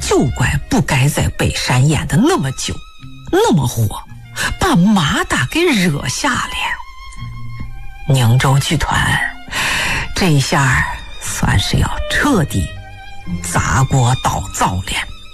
就怪不该在北山演的那么久，那么火，把马大给惹下了。宁州剧团这一下算是要彻底砸锅倒灶了。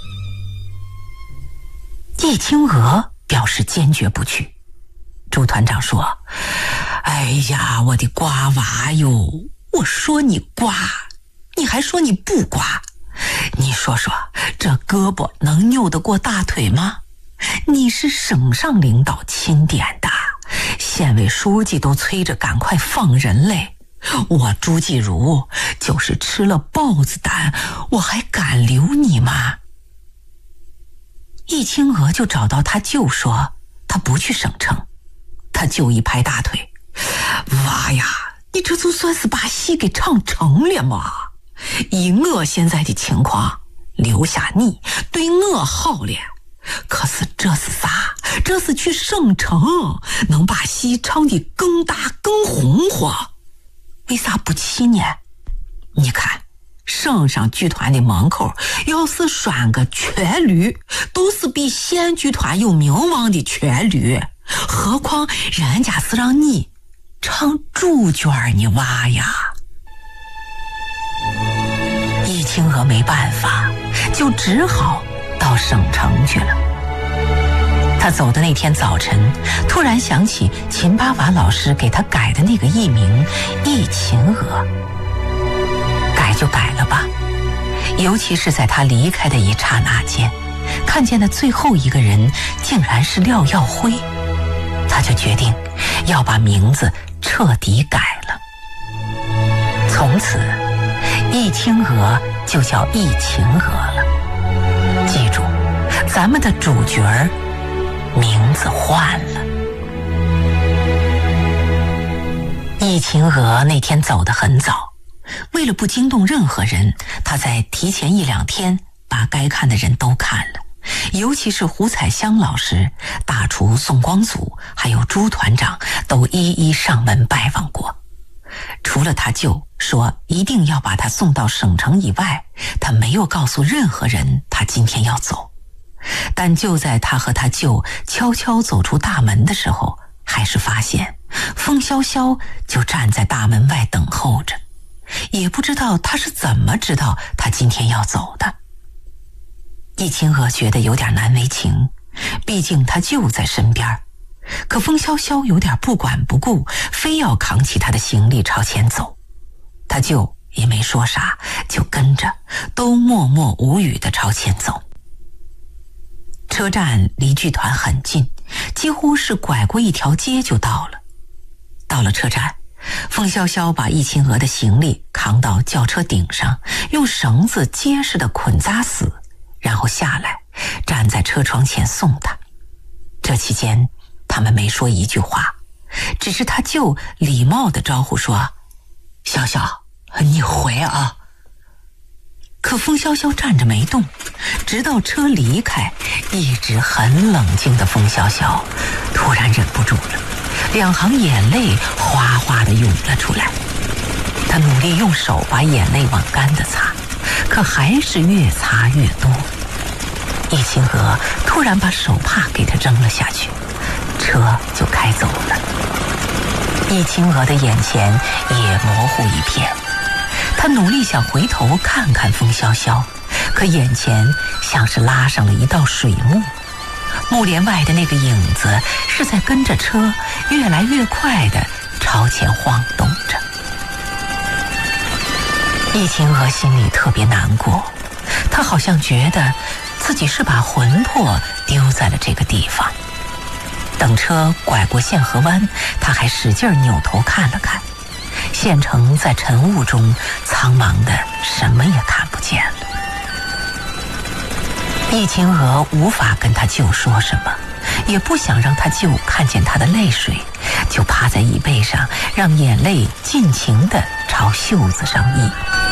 易清娥表示坚决不去。朱团长说：哎呀，我的瓜娃哟，我说你瓜，你还说你不瓜，你说说这胳膊能扭得过大腿吗？你是省上领导钦点的，县委书记都催着赶快放人嘞，我朱继儒就是吃了豹子胆，我还敢留你吗？易清娥就找到他舅说他不去省城。他舅一拍大腿：娃呀，你这就算是把戏给唱成了吗？以我现在的情况，留下你对我好了，可是这是啥？这是去省城能把戏唱得更大更红火，为啥不去呢？你看省上剧团的门口要是拴个瘸驴，都是比县剧团有名望的瘸驴，何况人家是让你唱主角呢，娃呀。易清娥没办法，就只好到省城去了。他走的那天早晨，突然想起秦八娃老师给他改的那个艺名易秦娥，改就改了吧。尤其是在他离开的一刹那间，看见的最后一个人竟然是廖耀辉，他就决定要把名字彻底改了。从此易清娥就叫易秦娥了。记住，咱们的主角名字换了。易秦娥那天走得很早，为了不惊动任何人，他在提前1、2天把该看的人都看了，尤其是胡彩香老师、大厨宋光祖还有朱团长都一一上门拜望过。除了他舅说一定要把他送到省城以外，他没有告诉任何人他今天要走。但就在他和他舅悄悄走出大门的时候，还是发现风萧萧就站在大门外等候着，也不知道他是怎么知道他今天要走的。易清娥觉得有点难为情，毕竟他舅在身边，可风萧萧有点不管不顾，非要扛起他的行李朝前走。他舅也没说啥，就跟着，都默默无语地朝前走。车站离剧团很近，几乎是拐过一条街就到了。到了车站，风萧萧把易清娥的行李扛到轿车顶上，用绳子结实地捆扎死，然后下来站在车窗前送他。这期间他们没说一句话，只是他舅礼貌地招呼说：萧萧，你回啊。可风萧萧站着没动，直到车离开，一直很冷静的风萧萧突然忍不住了，2行眼泪哗哗地涌了出来。他努力用手把眼泪往干的擦，可还是越擦越多。易清娥突然把手帕给他扔了下去，车就开走了。易清娥的眼前也模糊一片，他努力想回头看看风萧萧，可眼前像是拉上了一道水幕，幕帘外的那个影子是在跟着车越来越快地朝前晃动着。易清娥心里特别难过，她好像觉得自己是把魂魄丢在了这个地方。等车拐过县河湾，她还使劲扭头看了看，县城在晨雾中苍茫的什么也看不见了。易清娥无法跟他舅说什么，也不想让他舅看见他的泪水，就趴在椅背上，让眼泪尽情地朝袖子上溢。